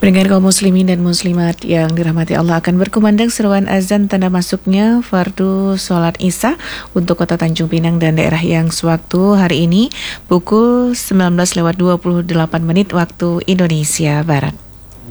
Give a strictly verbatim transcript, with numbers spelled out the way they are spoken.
Pendengar kaum muslimin dan muslimat yang dirahmati Allah, akan berkumandang seruan azan tanda masuknya fardu sholat isya untuk kota Tanjung Pinang dan daerah yang sewaktu hari ini pukul sembilan belas lewat dua puluh delapan menit waktu Indonesia Barat.